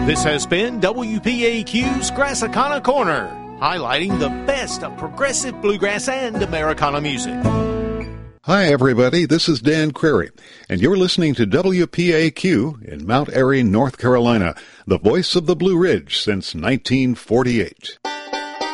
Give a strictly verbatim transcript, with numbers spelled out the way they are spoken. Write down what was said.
This has been W P A Q's Grassicana Corner, highlighting the best of progressive bluegrass and Americana music. Hi, everybody. This is Dan Crary, and you're listening to W P A Q in Mount Airy, North Carolina, the voice of the Blue Ridge since nineteen forty-eight.